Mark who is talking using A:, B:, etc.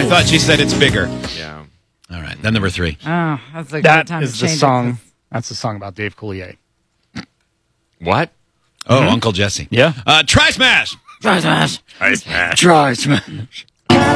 A: thought she said it's bigger.
B: Yeah.
A: All right. Then number 3.
C: Oh, that's a good
D: That
C: time
D: is
C: to
D: the
C: change
D: song. That's the song about Dave Coulier.
B: What?
A: Oh, Uncle Jesse.
D: Yeah.
A: Try Smash.
C: Try Smash.
B: Ice Smash.
D: Try Smash.